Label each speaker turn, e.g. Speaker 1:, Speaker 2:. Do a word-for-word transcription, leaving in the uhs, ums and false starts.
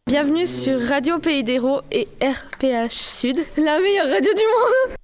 Speaker 1: Bienvenue sur Radio Pays d'Hérault et R P H Sud, la meilleure radio du monde.